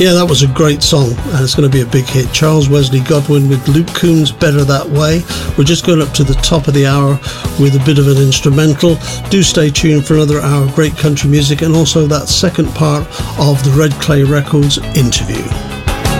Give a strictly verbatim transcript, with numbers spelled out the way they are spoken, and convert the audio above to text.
Yeah, that was a great song, and it's going to be a big hit. Charles Wesley Godwin with Luke Combs' Better That Way. We're just going up to the top of the hour with a bit of an instrumental. Do stay tuned for another hour of great country music, and also that second part of the Red Clay Records interview.